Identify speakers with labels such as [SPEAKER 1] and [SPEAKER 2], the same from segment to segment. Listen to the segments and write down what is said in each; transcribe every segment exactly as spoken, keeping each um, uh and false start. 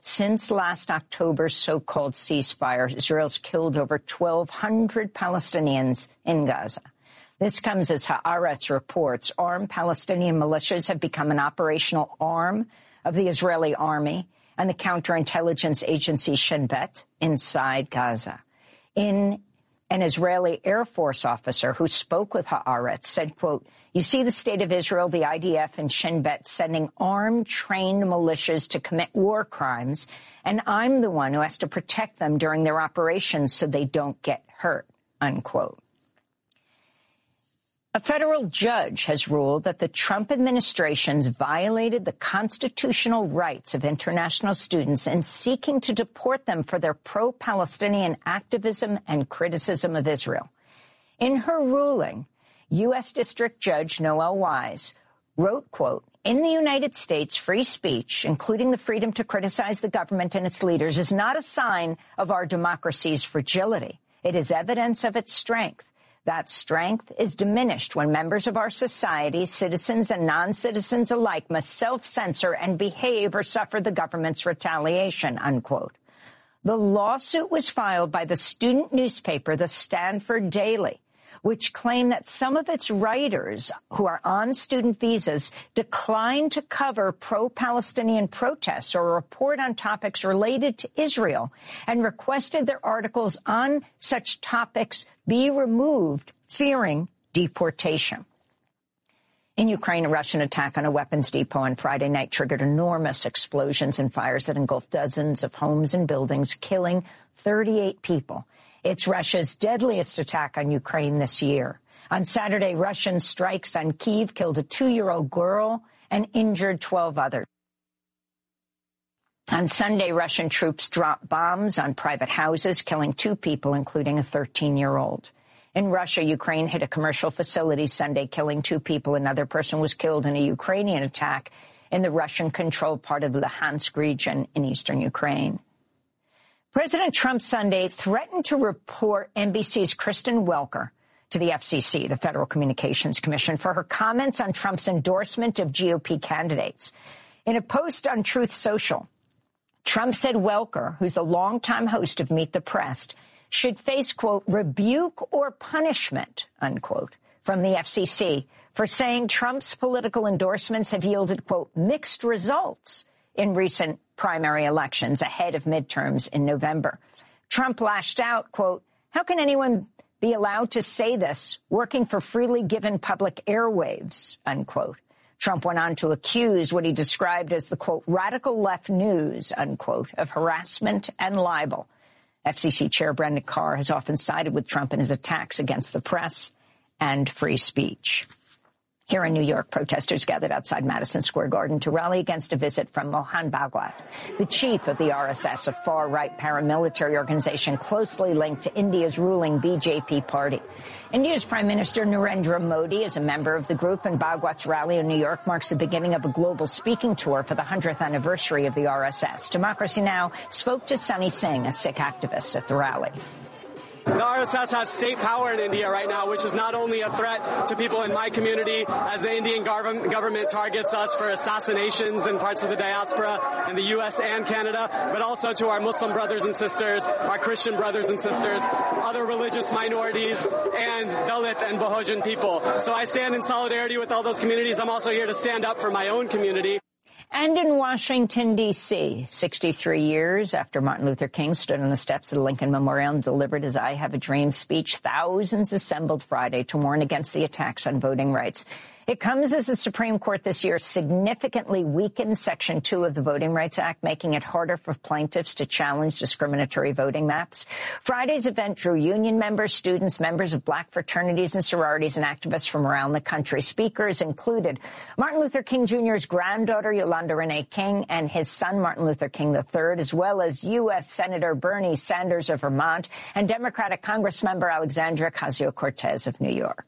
[SPEAKER 1] Since last October's so-called ceasefire, Israel's killed over twelve hundred Palestinians in Gaza. This comes as Haaretz reports armed Palestinian militias have become an operational arm of the Israeli army and the counterintelligence agency Shin Bet inside Gaza. In An Israeli Air Force officer who spoke with Haaretz said, quote, "You see the state of Israel, the I D F and Shin Bet sending armed, trained militias to commit war crimes, and I'm the one who has to protect them during their operations so they don't get hurt," unquote. A federal judge has ruled that the Trump administration's violated the constitutional rights of international students in seeking to deport them for their pro-Palestinian activism and criticism of Israel. In her ruling, U S. District Judge Noel Wise wrote, quote, "In the United States, free speech, including the freedom to criticize the government and its leaders, is not a sign of our democracy's fragility. It is evidence of its strength. That strength is diminished when members of our society, citizens and non-citizens alike, must self-censor and behave or suffer the government's retaliation," unquote. The lawsuit was filed by the student newspaper, the Stanford Daily, which claimed that some of its writers who are on student visas declined to cover pro-Palestinian protests or report on topics related to Israel and requested their articles on such topics be removed, fearing deportation. In Ukraine, a Russian attack on a weapons depot on Friday night triggered enormous explosions and fires that engulfed dozens of homes and buildings, killing thirty-eight people. It's Russia's deadliest attack on Ukraine this year. On Saturday, Russian strikes on Kyiv killed a two-year-old girl and injured twelve others. On Sunday, Russian troops dropped bombs on private houses, killing two people, including a thirteen-year-old. In Russia, Ukraine hit a commercial facility Sunday, killing two people. Another person was killed in a Ukrainian attack in the Russian-controlled part of the Luhansk region in eastern Ukraine. President Trump Sunday threatened to report N B C's Kristen Welker to the F C C, the Federal Communications Commission, for her comments on Trump's endorsement of G O P candidates. In a post on Truth Social, Trump said Welker, who's a longtime host of Meet the Press, should face, quote, "rebuke or punishment," unquote, from the F C C for saying Trump's political endorsements have yielded, quote, "mixed results" in recent primary elections ahead of midterms in November. Trump lashed out, quote, "How can anyone be allowed to say this working for freely given public airwaves," unquote. Trump went on to accuse what he described as the, quote, "radical left news," unquote, of harassment and libel. F C C Chair Brendan Carr has often sided with Trump in his attacks against the press and free speech. Here in New York, protesters gathered outside Madison Square Garden to rally against a visit from Mohan Bhagwat, the chief of the R S S, a far-right paramilitary organization closely linked to India's ruling B J P party. India's Prime Minister Narendra Modi is a member of the group, and Bhagwat's rally in New York marks the beginning of a global speaking tour for the hundredth anniversary of the R S S. Democracy Now! Spoke to Sunny Singh, a Sikh activist at the rally.
[SPEAKER 2] The R S S has state power in India right now, which is not only a threat to people in my community as the Indian gov- government targets us for assassinations in parts of the diaspora in the U S and Canada, but also to our Muslim brothers and sisters, our Christian brothers and sisters, other religious minorities, and Dalit and Bahujan people. So I stand in solidarity with all those communities. I'm also here to stand up for my own community.
[SPEAKER 1] And in Washington, D C, sixty-three years after Martin Luther King stood on the steps of the Lincoln Memorial and delivered his I Have a Dream speech, thousands assembled Friday to warn against the attacks on voting rights. It comes as the Supreme Court this year significantly weakened Section two of the Voting Rights Act, making it harder for plaintiffs to challenge discriminatory voting maps. Friday's event drew union members, students, members of black fraternities and sororities, and activists from around the country. Speakers included Martin Luther King Junior's granddaughter, Yolanda Renee King, and his son, Martin Luther King the third, as well as U S Senator Bernie Sanders of Vermont and Democratic Congressmember Alexandria Ocasio-Cortez of New York.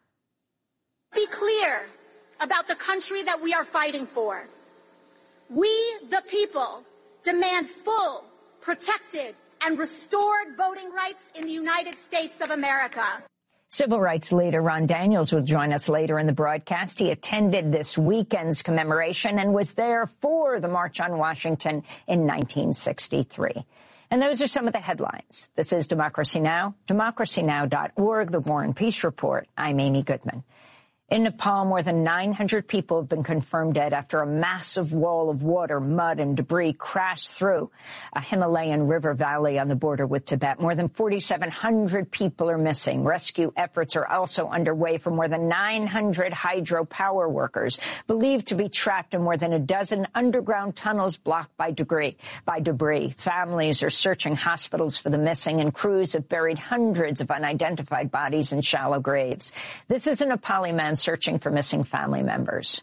[SPEAKER 3] Be clear about the country that we are fighting for. We, the people, demand full, protected, and restored voting rights in the United States of America.
[SPEAKER 1] Civil rights leader Ron Daniels will join us later in the broadcast. He attended this weekend's commemoration and was there for the March on Washington in nineteen sixty-three. And those are some of the headlines. This is Democracy Now!, democracy now dot org, The War and Peace Report. I'm Amy Goodman. In Nepal, more than nine hundred people have been confirmed dead after a massive wall of water, mud, and debris crashed through a Himalayan river valley on the border with Tibet. More than forty-seven hundred people are missing. Rescue efforts are also underway for more than nine hundred hydropower workers, believed to be trapped in more than a dozen underground tunnels blocked by debris. By debris, families are searching hospitals for the missing, and crews have buried hundreds of unidentified bodies in shallow graves. This is a Nepali man searching for missing family members.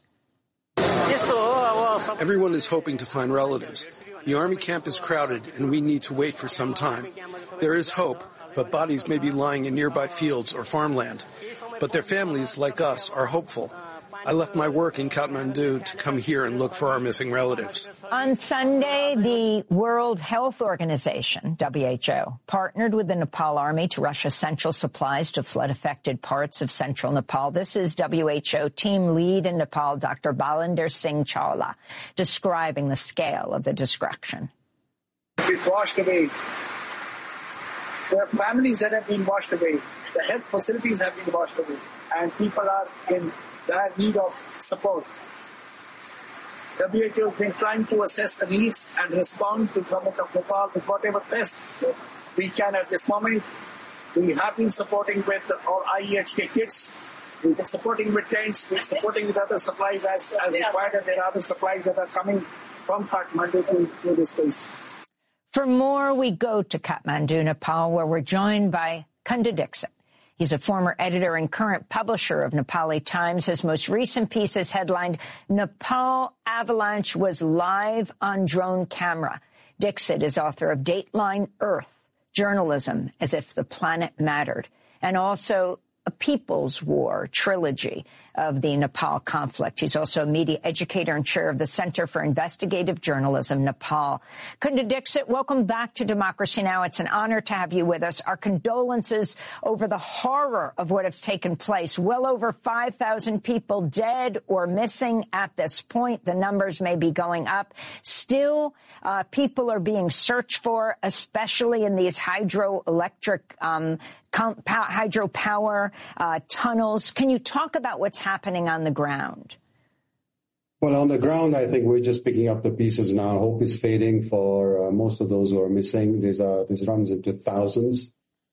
[SPEAKER 4] Everyone is hoping to find relatives. The army camp is crowded, and we need to wait for some time. There is hope, but bodies may be lying in nearby fields or farmland. But their families, like us, are hopeful. I left my work in Kathmandu to come here and look for our missing relatives.
[SPEAKER 1] On Sunday, the World Health Organization, W H O, partnered with the Nepal Army to rush essential supplies to flood-affected parts of central Nepal. This is W H O team lead in Nepal, Doctor Balinder Singh Chawla, describing the scale of the destruction.
[SPEAKER 5] It's washed away. There are families that have been washed away. The health facilities have been washed away. And people are in dire need of support. W H O has been trying to assess the needs and respond to the government of Nepal with whatever best we can at this moment. We have been supporting with our I E H K kits. We've been supporting with tents. We're supporting with other supplies as, as required. And there are other supplies that are coming from Kathmandu to, to this place.
[SPEAKER 1] For more, we go to Kathmandu, Nepal, where we're joined by Kunda Dixit. He's a former editor and current publisher of Nepali Times. His most recent piece is headlined, Nepal Avalanche was live on drone camera. Dixit is author of Dateline Earth, Journalism as if the Planet Mattered, and also A People's War trilogy of the Nepal conflict. He's also a media educator and chair of the Center for Investigative Journalism, Nepal. Kunda Dixit, welcome back to Democracy Now! It's an honor to have you with us. Our condolences over the horror of what has taken place. Well over five thousand people dead or missing at this point. The numbers may be going up. Still, uh, people are being searched for, especially in these hydroelectric um hydropower uh, tunnels. Can you talk about what's happening on the ground?
[SPEAKER 6] Well, on the ground, I think we're just picking up the pieces now. Hope is fading for uh, most of those who are missing. These are this runs into thousands,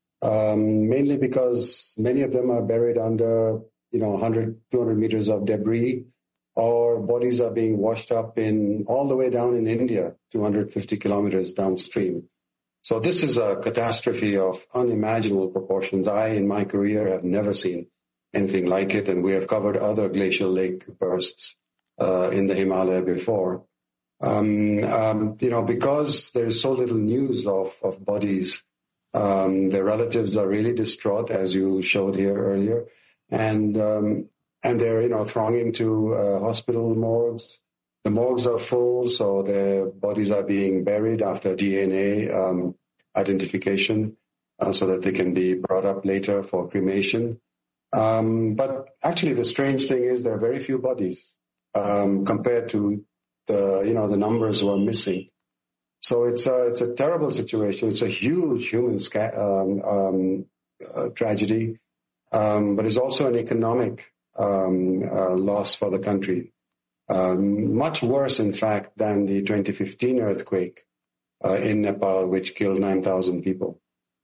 [SPEAKER 6] um, mainly because many of them are buried under, you know, one hundred, two hundred meters of debris, or bodies are being washed up in all the way down in India, two hundred fifty kilometers downstream. So this is a catastrophe of unimaginable proportions. I, in my career, have never seen anything like it, and we have covered other glacial lake bursts uh, in the Himalaya before. Um, um, you know, because there's so little news of, of bodies, um, their relatives are really distraught, as you showed here earlier, and um, and they're, you know, thronging to uh, hospital morgues. The morgues are full, so their bodies are being buried after D N A um, identification uh, so that they can be brought up later for cremation. Um, but actually, the strange thing is there are very few bodies um, compared to the, you know, the numbers who are missing. So it's a, it's a terrible situation. It's a huge human sca- um, um, uh, tragedy, um, but it's also an economic um, uh, loss for the country. Um, much worse, in fact, than the twenty fifteen earthquake uh, in Nepal, which killed nine thousand people.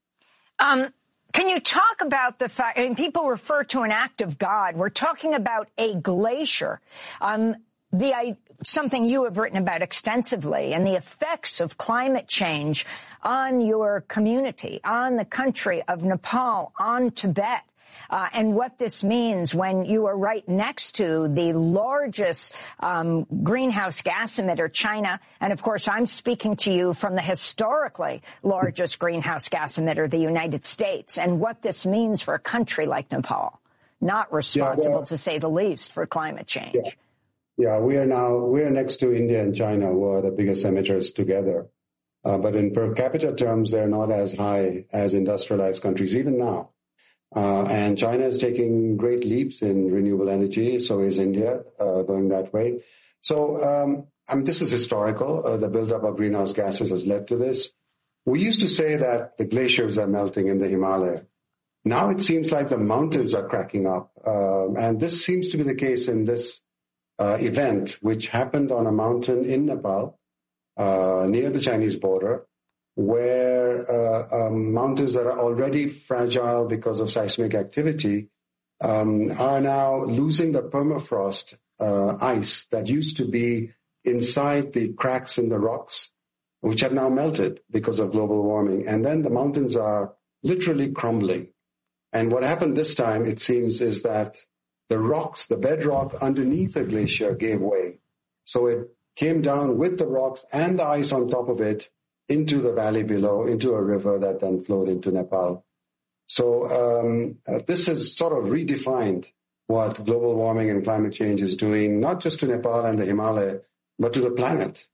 [SPEAKER 1] Um, can you talk about the fact, I mean, people refer to an act of God. We're talking about a glacier, um, the I, something you have written about extensively, and the effects of climate change on your community, on the country of Nepal, on Tibet. Uh, and what this means when you are right next to the largest um, greenhouse gas emitter, China. And, of course, I'm speaking to you from the historically largest greenhouse gas emitter, the United States, and what this means for a country like Nepal, not responsible, yeah, well, to say the least, for climate change.
[SPEAKER 6] Yeah. yeah, we are now we are next to India and China, who are the biggest emitters together. Uh, but in per capita terms, they're not as high as industrialized countries, even now. Uh, and China is taking great leaps in renewable energy. So is India uh, going that way. So um, I mean, this is historical. Uh, the buildup of greenhouse gases has led to this. We used to say that the glaciers are melting in the Himalaya. Now it seems like the mountains are cracking up. Um, and this seems to be the case in this uh, event, which happened on a mountain in Nepal, uh, near the Chinese border, where uh, um, mountains that are already fragile because of seismic activity um, are now losing the permafrost uh, ice that used to be inside the cracks in the rocks, which have now melted because of global warming. And then the mountains are literally crumbling. And what happened this time, it seems, is that the rocks, the bedrock underneath the glacier gave way. So it came down with the rocks and the ice on top of it into the valley below, into a river that then flowed into Nepal. So um, uh, this has sort of redefined what global warming and climate change is doing, not just to Nepal and the Himalaya, but to the planet.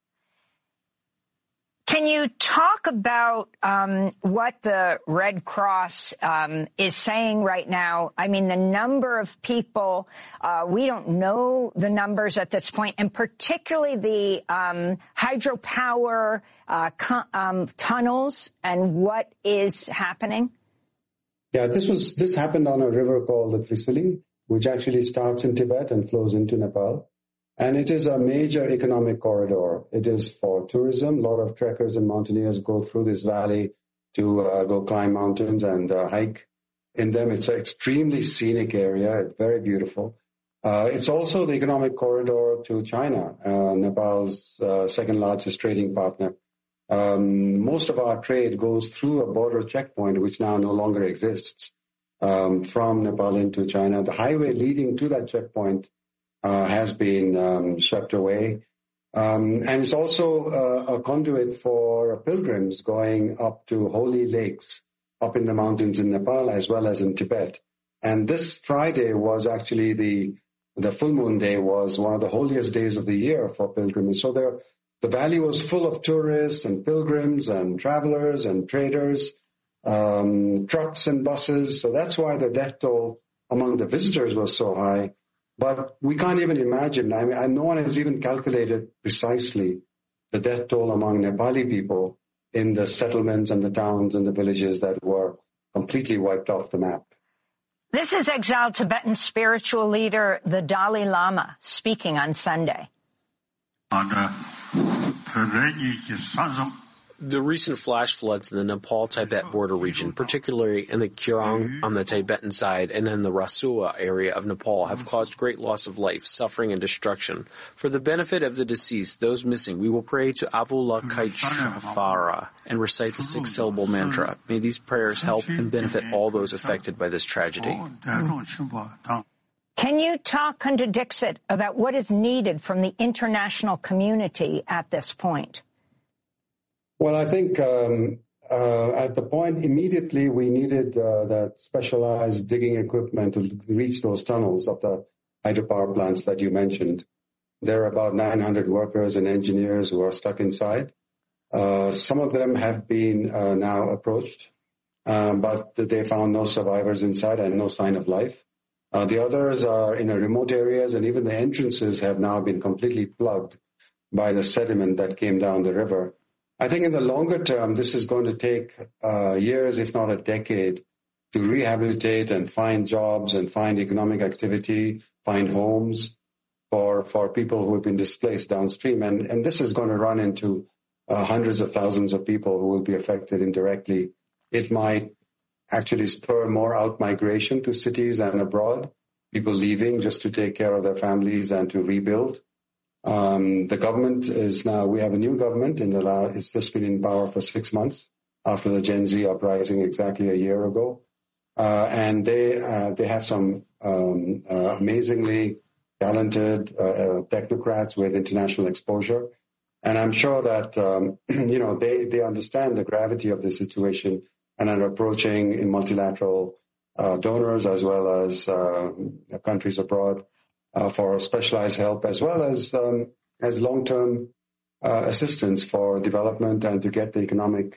[SPEAKER 1] Can you talk about um, what the Red Cross um, is saying right now? I mean, the number of people, uh, we don't know the numbers at this point, and particularly the um, hydropower uh, um, tunnels and what is happening?
[SPEAKER 6] Yeah, this was this happened on a river called the Trisuli, which actually starts in Tibet and flows into Nepal. And it is a major economic corridor. It is for tourism. A lot of trekkers and mountaineers go through this valley to uh, go climb mountains and uh, hike in them. It's an extremely scenic area. It's very beautiful. Uh, it's also the economic corridor to China, uh, Nepal's uh, second largest trading partner. Um, most of our trade goes through a border checkpoint, which now no longer exists, um, from Nepal into China. The highway leading to that checkpoint Uh, has been um, swept away. Um, and it's also uh, a conduit for pilgrims going up to holy lakes up in the mountains in Nepal as well as in Tibet. And this Friday was actually the the full moon day, was one of the holiest days of the year for pilgrimage. So there, the valley was full of tourists and pilgrims and travelers and traders, um, trucks and buses. So that's why the death toll among the visitors was so high. But we can't even imagine. I mean, no one has even calculated precisely the death toll among Nepali people in the settlements and the towns and the villages that were completely wiped off the map.
[SPEAKER 1] This is exiled Tibetan spiritual leader, the Dalai Lama, speaking on Sunday.
[SPEAKER 7] The recent flash floods in the Nepal-Tibet border region, particularly in the Kyurong on the Tibetan side and in the Rasua area of Nepal, have caused great loss of life, suffering, and destruction. For the benefit of the deceased, those missing, we will pray to Avalokiteshvara and recite the six-syllable mantra. May these prayers help and benefit all those affected by this tragedy.
[SPEAKER 1] Can you talk, Kunda Dixit, about what is needed from the international community at this point?
[SPEAKER 6] Well, I think um, uh, at the point immediately we needed uh, that specialized digging equipment to reach those tunnels of the hydropower plants that you mentioned. There are about nine hundred workers and engineers who are stuck inside. Uh, some of them have been uh, now approached, um, but they found no survivors inside and no sign of life. Uh, the others are in remote areas, and even the entrances have now been completely plugged by the sediment that came down the river. I think in the longer term, this is going to take uh, years, if not a decade, to rehabilitate and find jobs and find economic activity, find homes for for people who have been displaced downstream. And, and this is going to run into uh, hundreds of thousands of people who will be affected indirectly. It might actually spur more out-migration to cities and abroad, people leaving just to take care of their families and to rebuild. Um, the government is now, we have a new government in the last, it's just been in power for six months after the Gen Z uprising exactly a year ago. Uh, and they, uh, they have some, um, uh, amazingly talented, uh, uh, technocrats with international exposure. And I'm sure that, um, you know, they, they understand the gravity of the situation and are approaching in multilateral, uh, donors as well as, uh, countries abroad. Uh, for specialized help as well as um, as long-term uh, assistance for development and to get the economic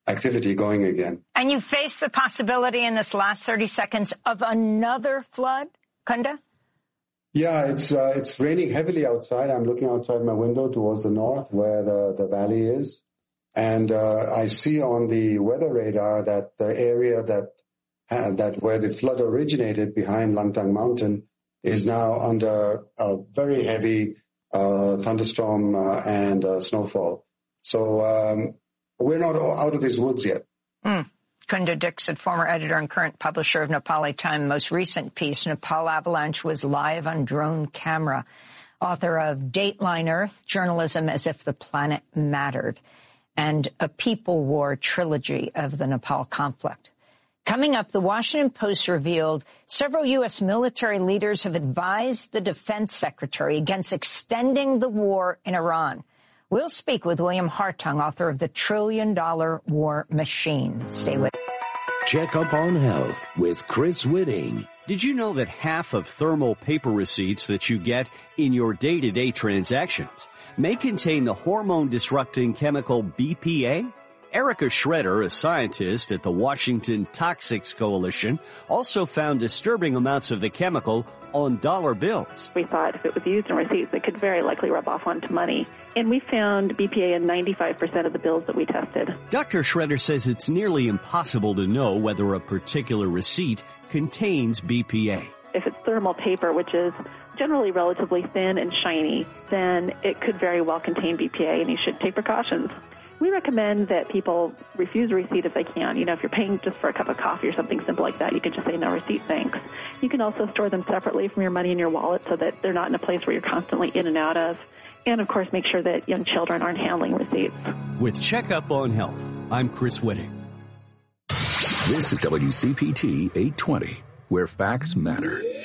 [SPEAKER 6] activity going again.
[SPEAKER 1] And you face the possibility in this last thirty seconds of another flood, Kunda?
[SPEAKER 6] Yeah, it's uh, it's raining heavily outside. I'm looking outside my window towards the north where the, the valley is. And uh, I see on the weather radar that the area that uh, that where the flood originated behind Langtang Mountain is now under a very heavy uh, thunderstorm uh, and uh, snowfall. So um, we're not out of these woods yet.
[SPEAKER 1] Mm. Kunda Dixit, former editor and current publisher of Nepali Time, most recent piece, Nepal Avalanche was live on drone camera. Author of Dateline Earth, Journalism as if the Planet Mattered, and A People War trilogy of the Nepal conflict. Coming up, the Washington Post revealed several U S military leaders have advised the defense secretary against extending the war in Iran. We'll speak with William Hartung, author of The Trillion Dollar War Machine. Stay with us.
[SPEAKER 8] Check Up on Health with Chris Whitting. Did you know that half of thermal paper receipts that you get in your day-to-day transactions may contain the hormone-disrupting chemical B P A? Erica Schroeder, a scientist at the Washington Toxics Coalition, also found disturbing amounts of the chemical on dollar bills.
[SPEAKER 9] We thought if it was used in receipts, it could very likely rub off onto money. And we found B P A in ninety-five percent of the bills that we tested.
[SPEAKER 8] Doctor Schroeder says it's nearly impossible to know whether a particular receipt contains B P A.
[SPEAKER 9] If it's thermal paper, which is generally relatively thin and shiny, then it could very well contain B P A, and you should take precautions. We recommend that people refuse a receipt if they can. You know, if you're paying just for a cup of coffee or something simple like that, you can just say no receipt, thanks. You can also store them separately from your money in your wallet so that they're not in a place where you're constantly in and out of. And, of course, make sure that young children aren't handling receipts.
[SPEAKER 8] With Checkup on Health, I'm Chris Whitting.
[SPEAKER 10] This is W C P T eight twenty, where facts matter.